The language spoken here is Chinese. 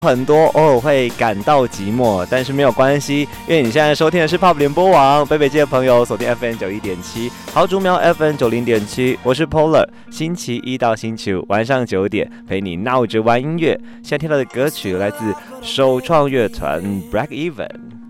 很多偶尔会感到寂寞，但是没有关系，因为你现在收听的是 Pop 联播网，北界的朋友锁定 FM 91.7，桃竹苗 FM 90.7，我是 Polar， 星期一到星期五晚上9点陪你闹着玩音乐。现在听到的歌曲来自首创乐团 Break Even。